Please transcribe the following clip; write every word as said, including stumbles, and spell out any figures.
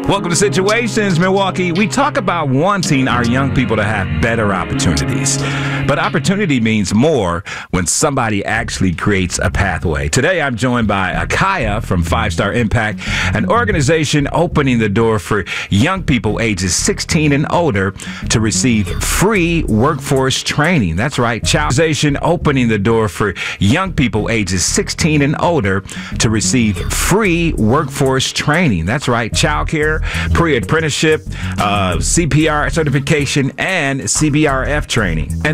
Welcome to Situations, Milwaukee. We talk about wanting our young people to have better opportunities. But opportunity means more when somebody actually creates a pathway. Today, I'm joined by Akaya from Five Star Impact, an organization opening the door for young people ages sixteen and older to receive free workforce training. That's right, child organization opening the door for young people ages sixteen and older to receive free workforce training. That's right, child care, pre-apprenticeship, uh, C P R certification, and C B R F training. And